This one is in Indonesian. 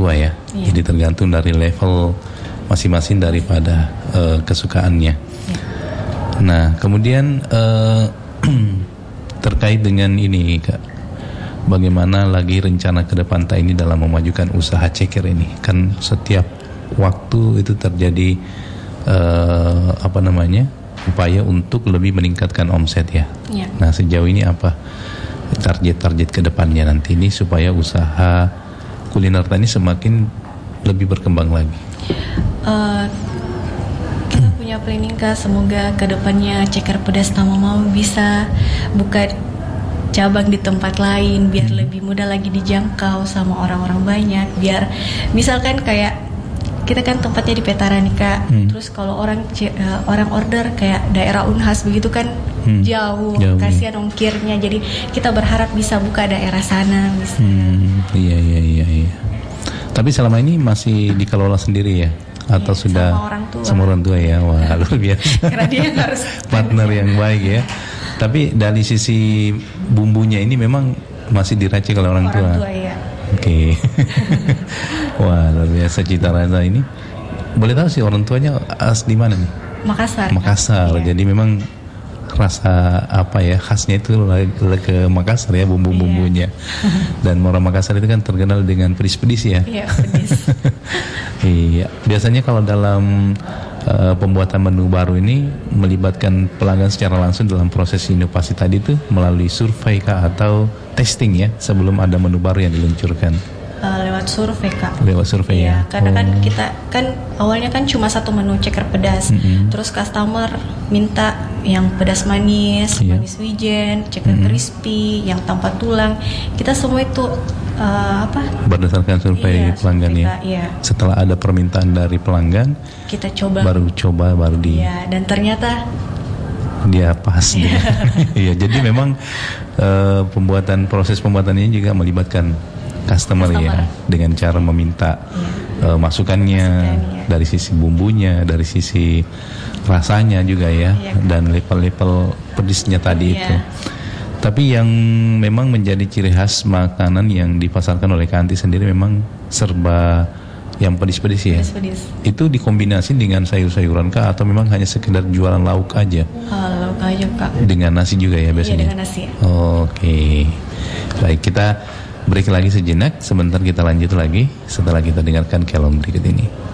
tua ya. Jadi tergantung dari level masing-masing daripada kesukaannya. Nah, kemudian terkait dengan ini Kak, bagaimana lagi rencana ke depan Tak ini dalam memajukan usaha ceker ini? Kan setiap waktu itu terjadi upaya untuk lebih meningkatkan omset ya. Nah, sejauh ini apa target-target ke depannya nanti ini supaya usaha kuliner tani semakin lebih berkembang lagi? Kita punya planning Kak, semoga ke depannya Ceker Pedas Tamamau bisa buka cabang di tempat lain biar lebih mudah lagi dijangkau sama orang-orang banyak. Biar misalkan kayak kita kan tempatnya di Petara nih Kak, terus kalau orang order kayak daerah Unhas begitu kan jauh, kasihan ongkirnya. Jadi kita berharap bisa buka daerah sana misalnya. Iya. Tapi selama ini masih dikelola sendiri ya? Atau sudah sama orang tua ya? Wah, luar biasa. Karena dia harus partner yang baik ya. Tapi dari sisi bumbunya ini memang masih diracik oleh orang tua. Ya. Oke. Wah, luar biasa cita rasa ini. Boleh tahu sih orang tuanya asli mana nih? Makassar. Iya. Jadi memang rasa khasnya itu ke Makassar ya, bumbu-bumbunya. Dan orang Makassar itu kan terkenal dengan pedis-pedis ya. Iya, pedis. Iya. Biasanya kalau dalam pembuatan menu baru ini melibatkan pelanggan secara langsung dalam proses inovasi tadi itu melalui survei kah atau testing ya sebelum ada menu baru yang diluncurkan? Lewat survei Kak. Lewat survei ya. Karena kan kita kan awalnya kan cuma satu menu ceker pedas. Terus customer minta yang pedas manis, manis wijen, ceker crispy, yang tanpa tulang. Kita semua itu berdasarkan survei pelanggan ya. Setelah ada permintaan dari pelanggan, kita coba dan ternyata dia pas dia. Iya, jadi memang proses pembuatannya juga melibatkan customer ya, dengan cara meminta masukannya dari sisi bumbunya, dari sisi rasanya juga ya, dan level-level pedisnya tadi itu. Tapi yang memang menjadi ciri khas makanan yang dipasarkan oleh Kanti sendiri memang serba yang pedis-pedis ya. Pedis-pedis. Itu dikombinasi dengan sayur-sayuran kah atau memang hanya sekedar jualan lauk aja? Lauk aja Kak. Dengan nasi juga ya biasanya? Iya, dengan nasi. Oke. Baik, kita break lagi sejenak. Sebentar kita lanjut lagi setelah kita dengarkan kelom berikut ini.